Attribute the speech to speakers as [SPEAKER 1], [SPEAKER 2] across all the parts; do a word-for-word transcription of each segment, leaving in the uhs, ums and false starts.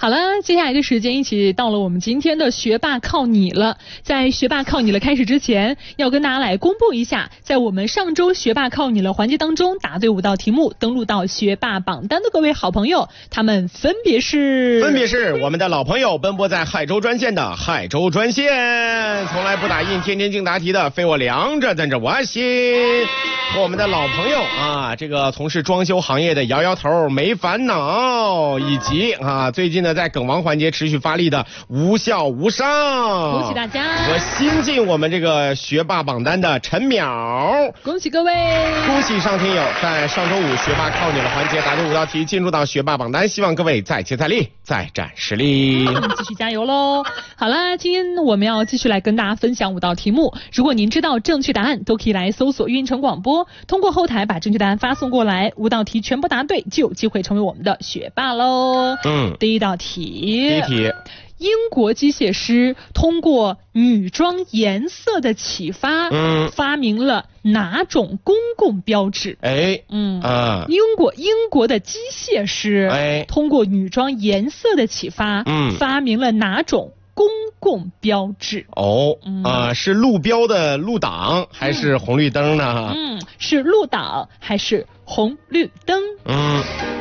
[SPEAKER 1] 好了，接下来的时间一起到了我们今天的学霸靠你了。在学霸靠你了开始之前，要跟大家来公布一下，在我们上周学霸靠你了环节当中，答对五道题目登录到学霸榜单的各位好朋友，他们分别是
[SPEAKER 2] 分别是我们的老朋友奔波在海州专线的海州专线，从来不打印天天竞答题的非我凉着等着我心，和我们的老朋友啊，这个从事装修行业的摇摇头没烦恼，以及啊最近呢在梗王环节持续发力的无笑无伤，
[SPEAKER 1] 恭喜大家！
[SPEAKER 2] 和新进我们这个学霸榜单的陈淼，
[SPEAKER 1] 恭喜各位！
[SPEAKER 2] 恭喜上听友在上周五学霸靠你了环节答对五道题，进入到学霸榜单，希望各位再接再厉，再展实力，
[SPEAKER 1] 继续加油喽！好啦，今天我们要继续来跟大家分享五道题目，如果您知道正确答案，都可以来搜索运城广播，通过后台把正确答案发送过来，五道题全部答对就有机会成为我们的学霸喽。
[SPEAKER 2] 嗯，
[SPEAKER 1] 第一道题，
[SPEAKER 2] 第一题，
[SPEAKER 1] 英国机械师通过女装颜色的启发，
[SPEAKER 2] 嗯，
[SPEAKER 1] 发明了哪种公共标志？
[SPEAKER 2] 哎，
[SPEAKER 1] 嗯
[SPEAKER 2] 啊，
[SPEAKER 1] 英国英国的机械师，
[SPEAKER 2] 哎，
[SPEAKER 1] 通过女装颜色的启发，
[SPEAKER 2] 嗯，
[SPEAKER 1] 发明了哪种公共标志？
[SPEAKER 2] 哦，
[SPEAKER 1] 嗯
[SPEAKER 2] 啊，是路标的路挡还是红绿灯呢？
[SPEAKER 1] 嗯，是路挡还是红绿灯？
[SPEAKER 2] 嗯。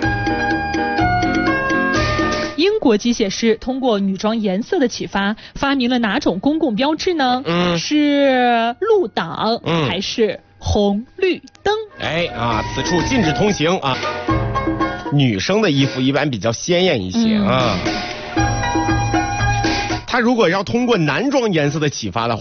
[SPEAKER 1] 英国机械师通过女装颜色的启发，发明了哪种公共标志呢？
[SPEAKER 2] 嗯，
[SPEAKER 1] 是路挡，
[SPEAKER 2] 嗯，
[SPEAKER 1] 还是红绿灯？
[SPEAKER 2] 哎啊，此处禁止通行啊！女生的衣服一般比较鲜艳一些啊。她、嗯、如果要通过男装颜色的启发的话。